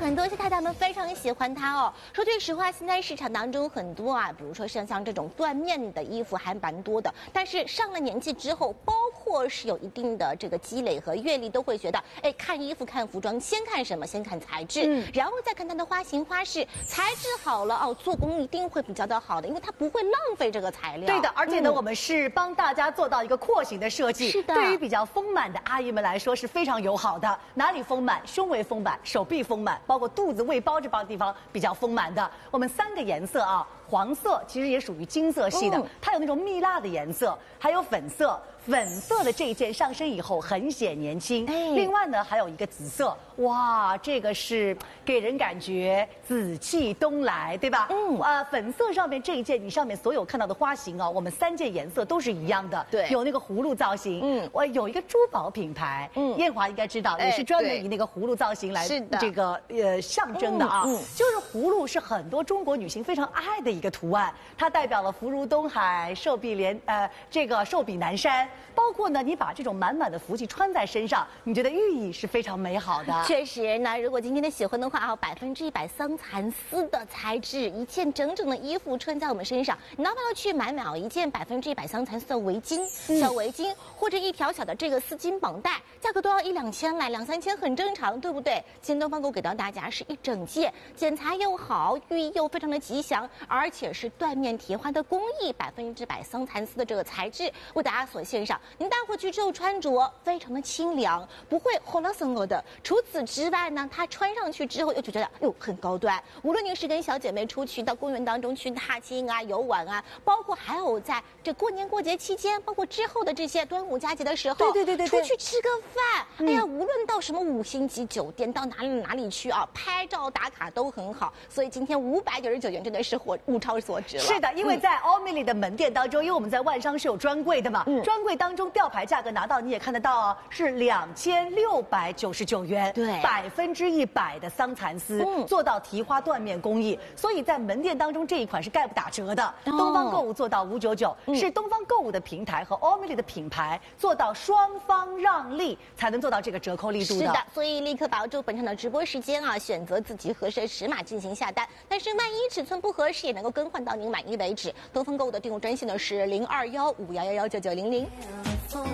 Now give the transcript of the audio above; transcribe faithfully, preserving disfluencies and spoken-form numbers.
很多一些太太们非常喜欢它哦。说句实话，现在市场当中很多啊，比如说像像这种缎面的衣服还蛮多的，但是上了年纪之后，包括是有一定的这个积累和阅历，都会觉得，哎，看衣服看服装，先看什么？先看材质，嗯，然后再看它的花型花式，材质好了哦，做工一定会比较的好的，因为它不会浪费这个材料。 对的，而且呢， 嗯、 我们是帮大家做到一个廓形的设计， 是的， 对于比较丰满的阿姨们来说是非常友好的。哪里丰满？胸围丰满，手臂丰满，包括肚子、胃包这帮地方比较丰满的。我们三个颜色啊，黄色其实也属于金色系的，嗯、它有那种蜜蜡的颜色，还有粉色。粉色的这一件上身以后很显年轻，哎、另外呢还有一个紫色，哇，这个是给人感觉紫气东来，对吧？嗯，啊，粉色上面这一件，你上面所有看到的花型啊，我们三件颜色都是一样的， 对， 有那个葫芦造型，嗯，我有一个珠宝品牌，嗯，艳华应该知道，也是专门以那个葫芦造型来这个呃象征的啊，嗯嗯、就是葫芦是很多中国女性非常爱的一个图案，它代表了福如东海，寿比连呃这个寿比南山。包括呢，你把这种满满的福气穿在身上，你觉得寓意是非常美好的。 确实呢，如果今天的喜欢的话啊，百分之一百桑蚕丝的材质，一件整整的衣服穿在我们身上，你哪怕要去买买一件百分之一百桑蚕丝的围巾、嗯、小围巾，或者一条小的这个丝巾绑带，价格都要一两千来，两三千很正常，对不对？今天东方购给到大家是一整件，剪裁又好，寓意又非常的吉祥，而且是缎面贴花的工艺，百分之百桑蚕丝的这个材质为大家所献上。您带回去之后穿着非常的清凉，不会火辣森了的。除此之外呢，它穿上去之后又觉得哟很高端。无论您是跟小姐妹出去到公园当中去踏青啊、游玩啊，包括还有在这过年过节期间，包括之后的这些端午佳节的时候， 对对对对， 出去吃个饭，嗯、哎呀，无论到什么五星级酒店，到哪里哪里去啊，拍照打卡都很好。所以今天五百九十九元真的是物物超所值了。 是的，因为在欧米丽的门店当中，因为我们在万商是有专柜的嘛，嗯、专柜当中。吊牌价格拿到你也看得到啊，是两千六百九十九元， 对， 百分之一百的桑蚕丝，嗯、做到提花缎面工艺，所以在门店当中这一款是概不打折的。哦、东方购物做到五九九，是东方购物的平台和欧米丽的品牌做到双方让利，才能做到这个折扣力度的。 是的，所以立刻把握住本场的直播时间啊，选择自己合适的尺码进行下单。但是万一尺寸不合适，也能够更换到您满意为止。东方购物的订购专线呢是零二幺五幺幺幺九九零零。